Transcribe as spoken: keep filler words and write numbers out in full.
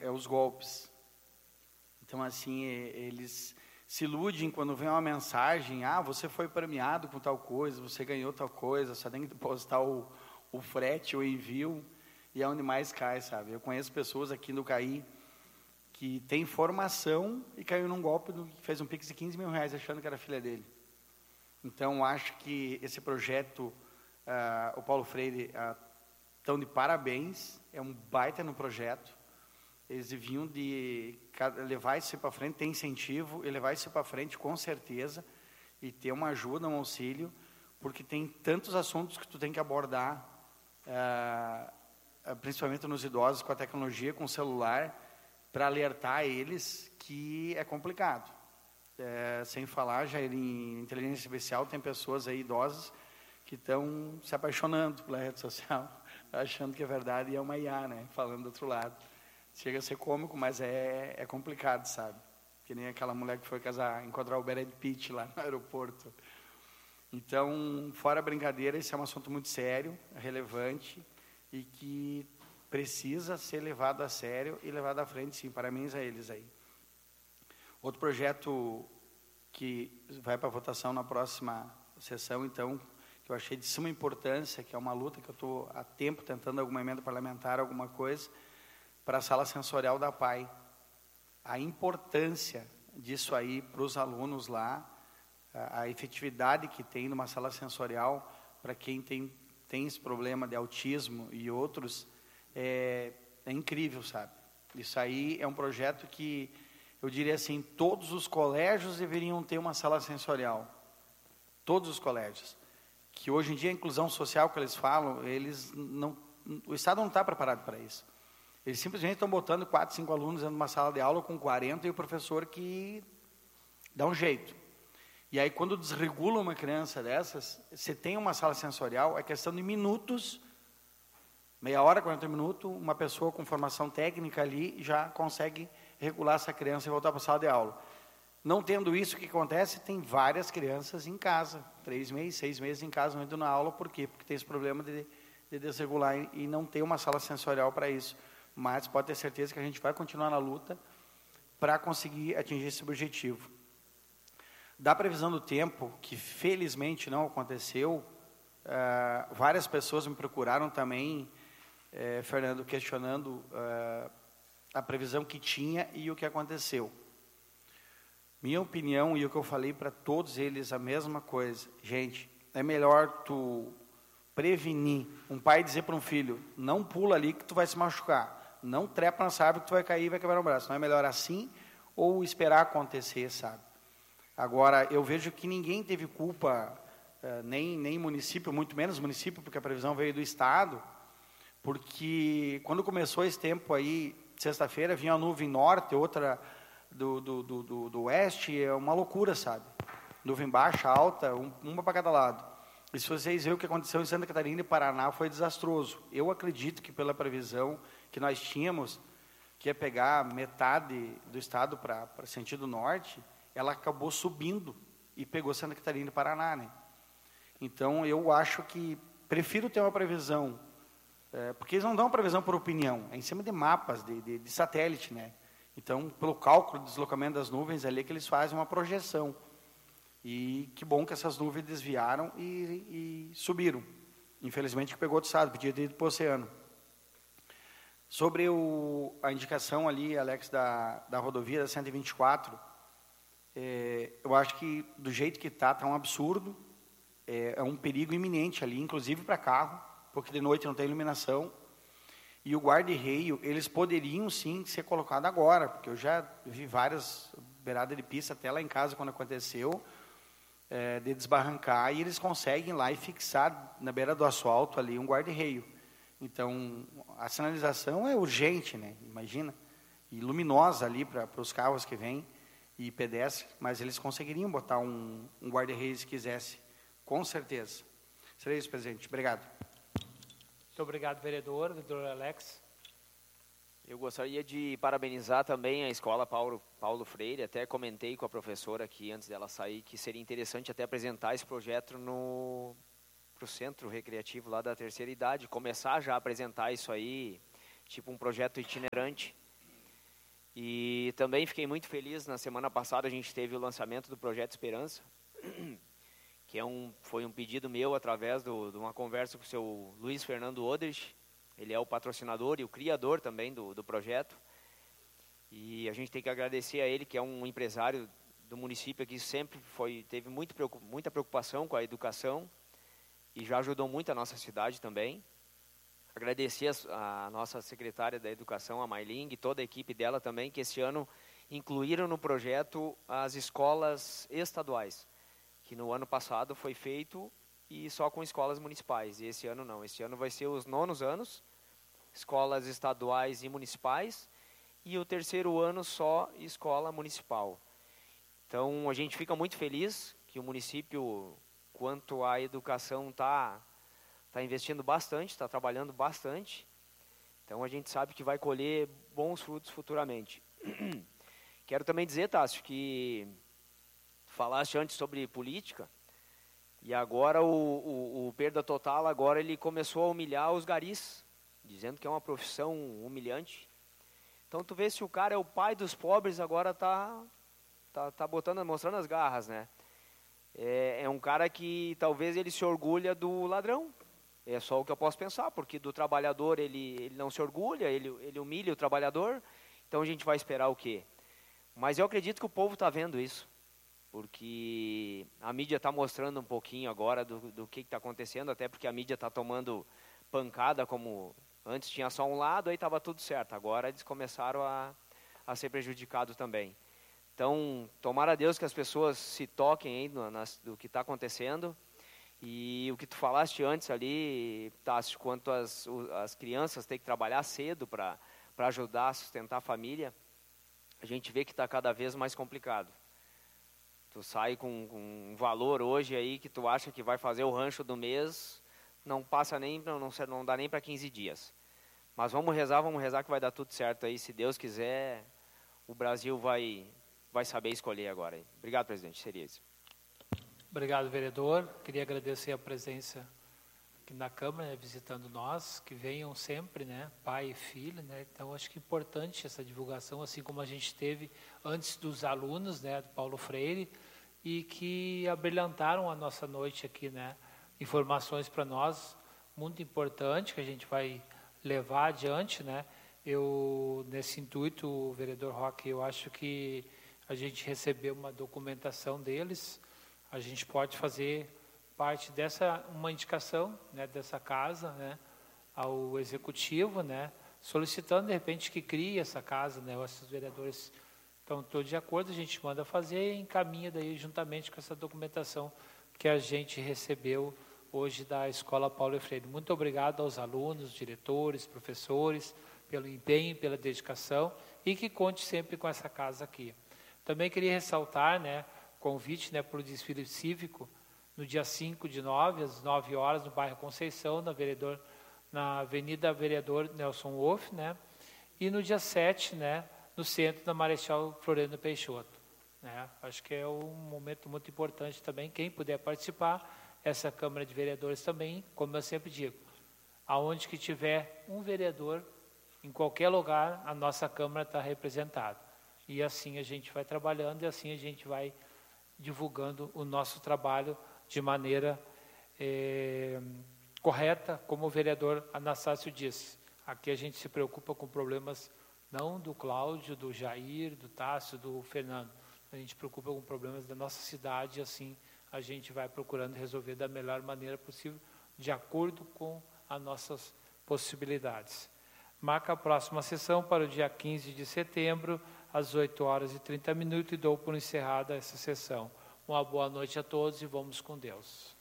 é os golpes. Então, assim, eles se iludem quando vem uma mensagem, ah, você foi premiado com tal coisa, você ganhou tal coisa, só tem que depositar o, o frete, o envio, e é onde mais cai, sabe? Eu conheço pessoas aqui no Caí que tem formação e caiu num golpe, do, fez um Pix de quinze mil reais achando que era filha dele. Então, acho que esse projeto, uh, o Paulo Freire, uh, estão de parabéns, é um baita no projeto. Eles deviam de levar isso para frente, ter incentivo, e levar isso para frente com certeza, e ter uma ajuda, um auxílio, porque tem tantos assuntos que tu tem que abordar, uh, principalmente nos idosos, com a tecnologia, com o celular, para alertar eles que é complicado. É, sem falar, já em inteligência artificial, tem pessoas aí idosas que estão se apaixonando pela rede social, achando que é verdade e é uma I A, né? Falando do outro lado. Chega a ser cômico, mas é, é complicado, sabe? Que nem aquela mulher que foi casar, encontrar o Brad Pitt lá no aeroporto. Então, fora a brincadeira, esse é um assunto muito sério, relevante e que precisa ser levado a sério e levado à frente, sim. Parabéns a eles aí. Outro projeto que vai para votação na próxima sessão, então, que eu achei de suma importância, que é uma luta que eu estou há tempo tentando alguma emenda parlamentar, alguma coisa, para a sala sensorial da P A I. A importância disso aí para os alunos lá, a, a efetividade que tem numa sala sensorial, para quem tem, tem esse problema de autismo e outros, é, é incrível, sabe? Isso aí é um projeto que, eu diria assim, todos os colégios deveriam ter uma sala sensorial. Todos os colégios. Que hoje em dia a inclusão social que eles falam, eles não, o Estado não está preparado para isso. Eles simplesmente estão botando quatro, cinco alunos dentro de uma sala de aula com quarenta e o professor que dá um jeito. E aí, quando desregula uma criança dessas, você tem uma sala sensorial, é questão de minutos, meia hora, quarenta minutos, uma pessoa com formação técnica ali já consegue regular essa criança e voltar para a sala de aula. Não tendo isso, o que acontece? Tem várias crianças em casa, três meses, seis meses em casa, não indo na aula, por quê? Porque tem esse problema de, de desregular e, e não ter uma sala sensorial para isso. Mas pode ter certeza que a gente vai continuar na luta para conseguir atingir esse objetivo. Da previsão do tempo, que felizmente não aconteceu, uh, várias pessoas me procuraram também, uh, Fernando, questionando uh, a previsão que tinha e o que aconteceu. Minha opinião e o que eu falei para todos eles, a mesma coisa. Gente, é melhor tu prevenir, um pai dizer para um filho, não pula ali que tu vai se machucar, não trepa na árvore que tu vai cair e vai quebrar o braço. Não é melhor assim ou esperar acontecer, sabe? Agora, eu vejo que ninguém teve culpa, eh, nem, nem município, muito menos município, porque a previsão veio do Estado, porque quando começou esse tempo aí, sexta-feira, vinha uma nuvem norte, outra do, do, do, do, do oeste, é uma loucura, sabe? Nuvem baixa, alta, um, uma para cada lado. E se vocês verem o que aconteceu em Santa Catarina e Paraná, foi desastroso. Eu acredito que pela previsão que nós tínhamos, que ia pegar metade do estado para sentido norte, ela acabou subindo e pegou Santa Catarina e Paraná, né? Então, eu acho que prefiro ter uma previsão, é, porque eles não dão uma previsão por opinião, é em cima de mapas, de, de, de satélite, né? Então, pelo cálculo do deslocamento das nuvens, ali é que eles fazem uma projeção. E que bom que essas nuvens desviaram e, e subiram. Infelizmente, que pegou do estado, podia ter ido para o oceano. Sobre o, a indicação ali, Alex, da, da rodovia da cento e vinte e quatro, é, eu acho que do jeito que está, está um absurdo, é, é um perigo iminente ali, inclusive para carro, porque de noite não tem iluminação. E o guarda-reio, eles poderiam sim ser colocados agora, porque eu já vi várias beiradas de pista até lá em casa quando aconteceu, é, de desbarrancar, e eles conseguem lá e fixar na beira do asfalto ali um guarda-reio. Então, a sinalização é urgente, né? Imagina, e luminosa ali para os carros que vêm e pedestres, mas eles conseguiriam botar um, um guarda-reio se quisesse, com certeza. Seria isso, presidente. Obrigado. Muito obrigado, vereador. Vereador Alex. Eu gostaria de parabenizar também a Escola Paulo, Paulo Freire. Até comentei com a professora aqui, antes dela sair, que seria interessante até apresentar esse projeto no pro centro recreativo lá da terceira idade, começar já a apresentar isso aí, tipo um projeto itinerante, E também fiquei muito feliz, na semana passada a gente teve o lançamento do Projeto Esperança, que é um, foi um pedido meu através do, de uma conversa com o seu Luiz Fernando Odrich. Ele é o patrocinador e o criador também do, do projeto. E a gente tem que agradecer a ele, que é um empresário do município que sempre foi, teve muito, muita preocupação com a educação e já ajudou muito a nossa cidade também. Agradecer a, a nossa secretária da Educação, a Mailing, e toda a equipe dela também, que esse ano incluíram no projeto as escolas estaduais, que no ano passado foi feito e só com escolas municipais. E esse ano não, esse ano vai ser os nonos anos, escolas estaduais e municipais, e o terceiro ano só escola municipal. Então a gente fica muito feliz que o município, quanto à educação, está tá investindo bastante, está trabalhando bastante. Então a gente sabe que vai colher bons frutos futuramente. Quero também dizer, Tássio, que falaste antes sobre política, e agora o, o, o Perda Total, agora ele começou a humilhar os garis, dizendo que é uma profissão humilhante. Então tu vê, se o cara é o pai dos pobres, agora tá, tá, tá botando, mostrando as garras, né? É, é um cara que talvez ele se orgulha do ladrão. É só o que eu posso pensar, porque do trabalhador ele, ele não se orgulha, ele, ele humilha o trabalhador. Então a gente vai esperar o quê? Mas eu acredito que o povo está vendo isso, porque a mídia está mostrando um pouquinho agora do, do que está acontecendo, até porque a mídia está tomando pancada, como antes tinha só um lado, aí estava tudo certo. Agora eles começaram a, a ser prejudicados também. Então, tomara a Deus que as pessoas se toquem aí no, nas, do que está acontecendo. E o que tu falaste antes ali, Tássio, quanto as, as crianças têm que trabalhar cedo para para ajudar a sustentar a família, a gente vê que está cada vez mais complicado. Tu sai com, com um valor hoje aí que tu acha que vai fazer o rancho do mês, não passa nem, não, não dá nem para quinze dias. Mas vamos rezar, vamos rezar que vai dar tudo certo aí. Se Deus quiser, o Brasil vai, vai saber escolher agora. Obrigado, presidente. Seria isso. Obrigado, vereador. Queria agradecer a presença aqui na Câmara, né, visitando nós, que venham sempre, né, pai e filho, né. Então, acho que é importante essa divulgação, assim como a gente teve antes dos alunos, né, do Paulo Freire, e que abrilhantaram a nossa noite aqui, né. Informações para nós, muito importante, que a gente vai levar adiante, né. Eu, nesse intuito, vereador Roque, eu acho que a gente recebeu uma documentação deles, a gente pode fazer parte dessa, uma indicação, né, dessa casa, né, ao executivo, né, solicitando de repente que crie essa casa, né, esses vereadores estão todos de acordo, a gente manda fazer e encaminha daí juntamente com essa documentação que a gente recebeu hoje da Escola Paulo Freire. Muito obrigado aos alunos, diretores, professores, pelo empenho, pela dedicação, e que conte sempre com essa casa aqui. Também queria ressaltar, né, convite, né, para o desfile cívico, no dia cinco de nove, às nove horas, no bairro Conceição, na, vereador, na Avenida Vereador Nelson Wolff, né, e no dia sete, né, no centro da Marechal Floriano Peixoto. Né. Acho que é um momento muito importante também, quem puder participar, essa Câmara de Vereadores também, como eu sempre digo, aonde que tiver um vereador, em qualquer lugar, a nossa Câmara está representada. E assim a gente vai trabalhando e assim a gente vai divulgando o nosso trabalho de maneira eh, correta, como o vereador Anastácio disse. Aqui a gente se preocupa com problemas não do Cláudio, do Jair, do Tássio, do Fernando. A gente se preocupa com problemas da nossa cidade e assim a gente vai procurando resolver da melhor maneira possível, de acordo com as nossas possibilidades. Marca a próxima sessão para o dia quinze de setembro, às oito horas e trinta minutos, e dou por encerrada essa sessão. Uma boa noite a todos e vamos com Deus.